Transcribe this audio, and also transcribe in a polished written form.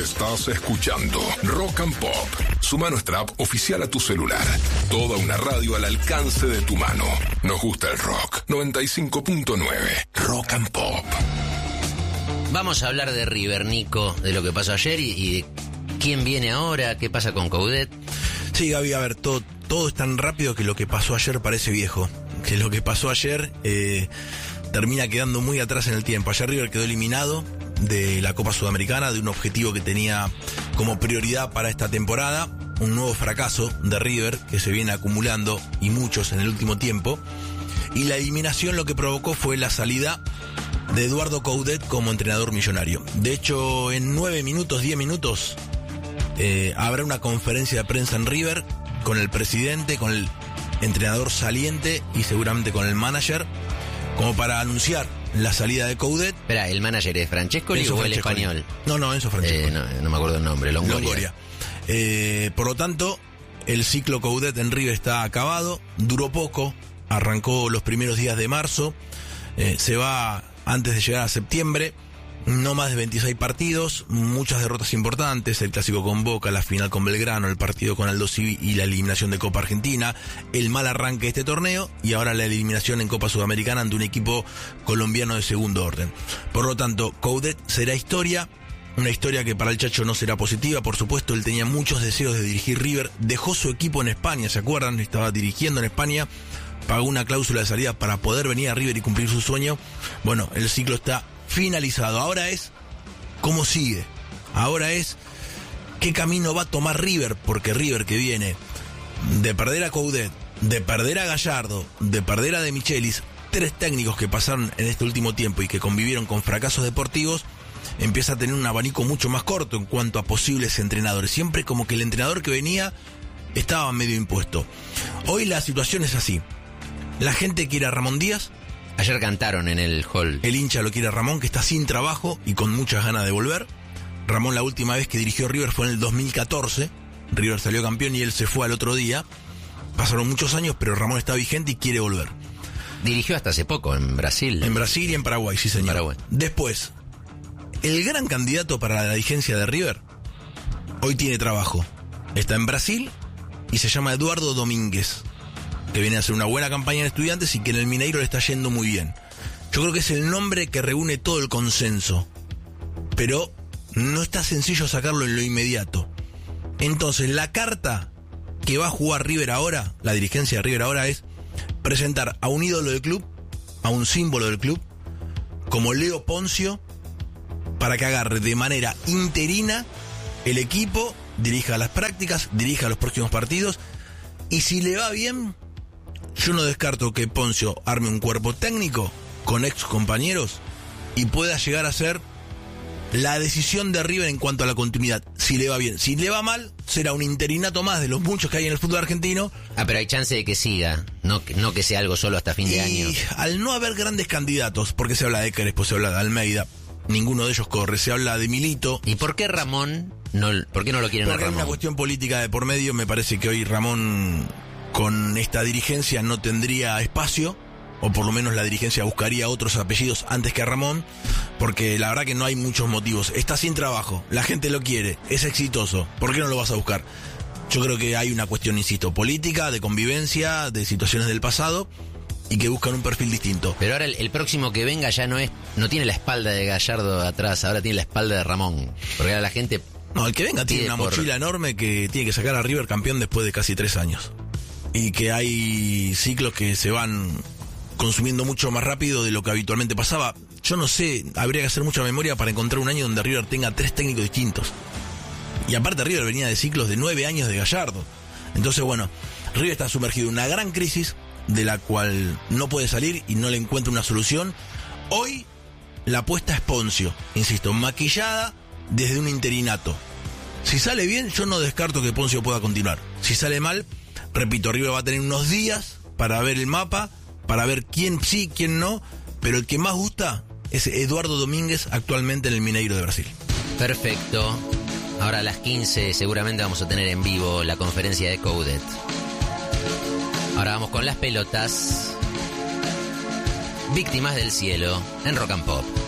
Estás escuchando Rock and Pop. Suma nuestra app oficial a tu celular. Toda una radio al alcance de tu mano. Nos gusta el rock. 95.9 Rock and Pop. Vamos a hablar de River, Nico, de lo que pasó ayer y de quién viene ahora, qué pasa con Coudet. Sí, Gaby, a ver, todo es tan rápido que lo que pasó ayer parece viejo. Que lo que pasó ayer termina quedando muy atrás en el tiempo. Ayer River quedó eliminado de la Copa Sudamericana, de un objetivo que tenía como prioridad para esta temporada, un nuevo fracaso de River que se viene acumulando y muchos en el último tiempo, y la eliminación lo que provocó fue la salida de Eduardo Coudet como entrenador millonario. De hecho, en 9 minutos, 10 minutos habrá una conferencia de prensa en River con el presidente, con el entrenador saliente y seguramente con el manager, como para anunciar la salida de Coudet. Espera, ¿el manager es Francescoli o el español? No, Enzo Francescoli. No me acuerdo el nombre, Longoria. Por lo tanto, el ciclo Coudet en River está acabado, duró poco, arrancó los primeros días de marzo, se va antes de llegar a septiembre, no más de 26 partidos, muchas derrotas importantes, el clásico con Boca, la final con Belgrano, el partido con Aldo Civi y la eliminación de Copa Argentina, el mal arranque de este torneo y ahora la eliminación en Copa Sudamericana ante un equipo colombiano de segundo orden. Por lo tanto, Coudet será historia, una historia que para el Chacho no será positiva, por supuesto. Él tenía muchos deseos de dirigir River, dejó su equipo en España, ¿se acuerdan? Estaba dirigiendo en España, pagó una cláusula de salida para poder venir a River y cumplir su sueño. Bueno, el ciclo está finalizado. Ahora es cómo sigue. Ahora es qué camino va a tomar River, porque River, que viene de perder a Coudet, de perder a Gallardo, de perder a De Michelis, 3 técnicos que pasaron en este último tiempo y que convivieron con fracasos deportivos, empieza a tener un abanico mucho más corto en cuanto a posibles entrenadores. Siempre como que el entrenador que venía estaba medio impuesto. Hoy la situación es así. La gente quiere a Ramón Díaz. Ayer cantaron en el hall. El hincha lo quiere a Ramón, que está sin trabajo y con muchas ganas de volver. Ramón, la última vez que dirigió River fue en el 2014. River salió campeón y él se fue al otro día. Pasaron muchos años, pero Ramón está vigente y quiere volver. Dirigió hasta hace poco en Brasil. En Brasil y en Paraguay, sí señor. Paraguay. Después, el gran candidato para la dirigencia de River hoy tiene trabajo. Está en Brasil y se llama Eduardo Domínguez, que viene a hacer una buena campaña en Estudiantes y que en el Mineiro le está yendo muy bien. Yo creo que es el nombre que reúne todo el consenso, pero no está sencillo sacarlo en lo inmediato. Entonces, la carta que va a jugar River ahora, la dirigencia de River ahora, es presentar a un ídolo del club, a un símbolo del club, como Leo Poncio, para que agarre de manera interina el equipo, dirija las prácticas, dirija los próximos partidos, y si le va bien, yo no descarto que Poncio arme un cuerpo técnico con ex compañeros y pueda llegar a ser la decisión de River en cuanto a la continuidad, si le va bien. Si le va mal, será un interinato más de los muchos que hay en el fútbol argentino. Pero hay chance de que siga, no que sea algo solo hasta fin de año. Y al no haber grandes candidatos, porque se habla de Crespo, se habla de Almeida, ninguno de ellos corre, se habla de Milito. ¿Y por qué Ramón? ¿Por qué no lo quieren a Ramón? Porque hay una cuestión política de por medio. Me parece que hoy Ramón, con esta dirigencia, no tendría espacio, o por lo menos la dirigencia buscaría otros apellidos antes que a Ramón, porque la verdad que no hay muchos motivos. Está sin trabajo, la gente lo quiere, es exitoso, ¿por qué no lo vas a buscar? Yo creo que hay una cuestión, insisto, política, de convivencia, de situaciones del pasado, y que buscan un perfil distinto. Pero ahora el próximo que venga ya no tiene la espalda de Gallardo atrás, ahora tiene la espalda de Ramón, porque ahora la gente... No, el que venga tiene una mochila enorme que tiene que sacar a River campeón después de casi 3 años. Y que hay ciclos que se van consumiendo mucho más rápido de lo que habitualmente pasaba. Yo no sé, habría que hacer mucha memoria para encontrar un año donde River tenga 3 técnicos distintos. Y aparte River venía de ciclos de 9 años de Gallardo. Entonces, bueno, River está sumergido en una gran crisis de la cual no puede salir y no le encuentra una solución. Hoy la apuesta es Poncio, insisto, maquillada desde un interinato. Si sale bien, yo no descarto que Poncio pueda continuar. Si sale mal, repito, River va a tener unos días para ver el mapa, para ver quién sí, quién no, pero el que más gusta es Eduardo Domínguez, actualmente en el Mineiro de Brasil. Perfecto. Ahora a las 15 seguramente vamos a tener en vivo la conferencia de Coudet. Ahora vamos con las pelotas. Víctimas del cielo en Rock and Pop.